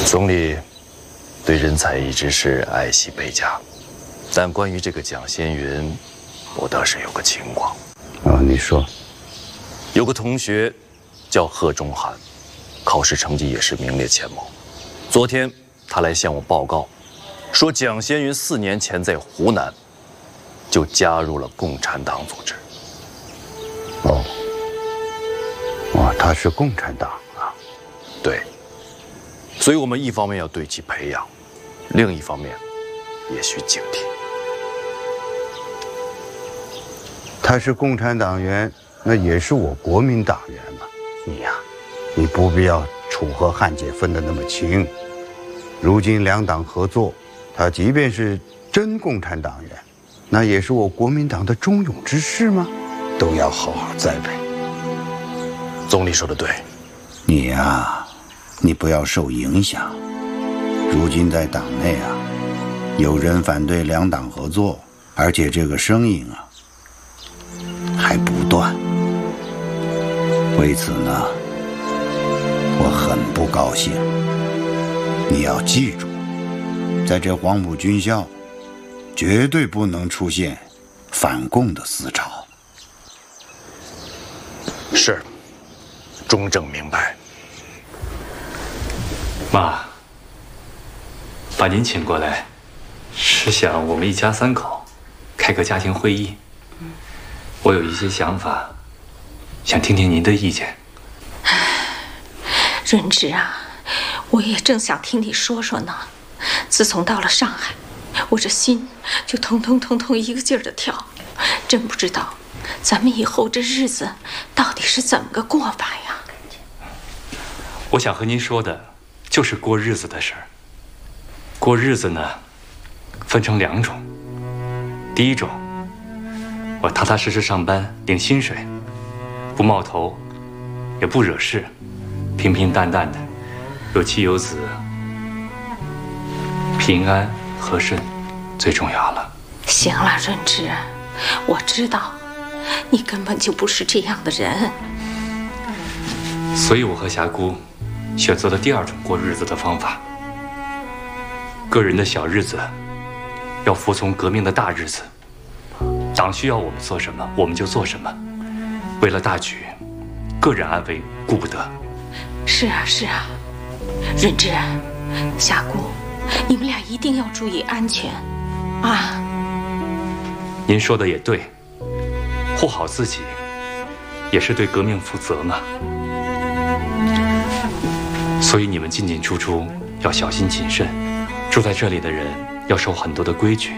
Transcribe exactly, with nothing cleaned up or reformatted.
总理对人才一直是爱惜倍加，但关于这个蒋先云，我倒是有个情况。 哦，你说。 有个同学叫贺中涵，考试成绩也是名列前茅。昨天他来向我报告，说蒋先云四年前在湖南就加入了共产党组织。 哦，哇，他是共产党啊？ 对。所以我们一方面要对其培养，另一方面也需警惕。 他是共产党员，那也是我国民党员嘛。你呀、啊，你不必要楚河汉界分得那么清。如今两党合作，他即便是真共产党员，那也是我国民党的忠勇之士吗？都要好好栽培。 总理说的对。 你呀、啊，你不要受影响。如今在党内啊，有人反对两党合作，而且这个声音啊还不断。为此呢，我很不高兴。你要记住，在这黄埔军校，绝对不能出现反共的思潮。 是，中正明白。 妈，把您请过来，是想我们一家三口开个家庭会议。我有一些想法，想听听您的意见。 润之啊，我也正想听你说说呢。自从到了上海，我这心就腾腾腾腾一个劲儿的跳，真不知道咱们以后这日子到底是怎么个过法呀？ 我想和您说的就是过日子的事儿。过日子呢，分成两种。第一种，我踏踏实实上班，领薪水，不冒头，也不惹事，平平淡淡的，有妻有子，平安和顺最重要了。 行了，润之，我知道你根本就不是这样的人。 所以我和霞姑选择了第二种过日子的方法。个人的小日子要服从革命的大日子，党需要我们做什么我们就做什么，为了大局，个人安危顾不得。 是啊是啊，润之，霞姑，你们俩一定要注意安全啊。 您说的也对，护好自己也是对革命负责嘛。所以你们进进出出要小心谨慎，住在这里的人要守很多的规矩。